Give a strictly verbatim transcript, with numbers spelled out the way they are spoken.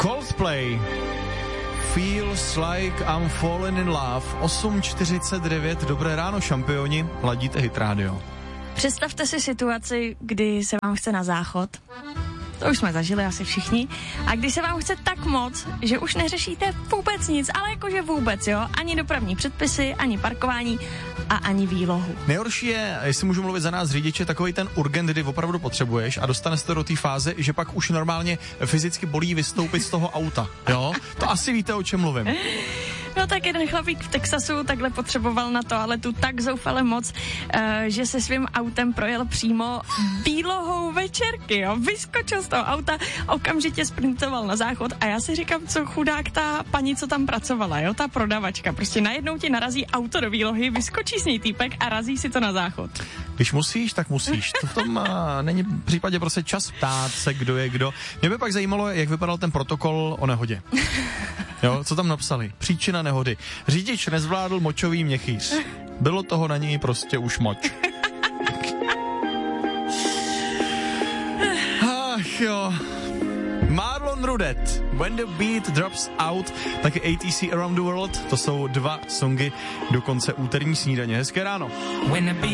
Coldplay. Feels like I'm falling in love. osm čtyřicet devět, dobré ráno, šampioni, ladíte Hit Radio. Představte si situaci, kdy se vám chce na záchod. To už jsme zažili asi všichni. A když se vám chce tak moc, že už neřešíte vůbec nic, ale jakože vůbec, jo? Ani dopravní předpisy, ani parkování a ani výlohu. Nejhorší je, jestli můžu mluvit za nás řidiče, takový ten urgent, kdy opravdu potřebuješ a dostaneš se do té fáze, že pak už normálně fyzicky bolí vystoupit z toho auta, jo? To asi víte, o čem mluvím. No tak jeden chlapík v Texasu takhle potřeboval na toaletu tak zoufale moc, uh, že se svým autem projel přímo výlohou večerky, jo. Vyskočil z toho auta, okamžitě sprintoval na záchod a já si říkám, co chudák ta paní, co tam pracovala, jo, ta prodavačka. Prostě najednou ti narazí auto do výlohy, vyskočí s ní týpek a razí si to na záchod. Když musíš, tak musíš. To v tom uh, není v případě prostě čas ptát se, kdo je kdo. Mě by pak zajímalo, jak vypadal ten protokol o nehodě. Jo, co tam napsali? Příčina nehody. Řidič nezvládl močový měchýř. Bylo toho na něj prostě už moč. Ach jo. Marlon Rudet, When the Beat Drops Out, taky A T C Around the World, to jsou dva songy do konce úterní snídaně. Hezké ráno.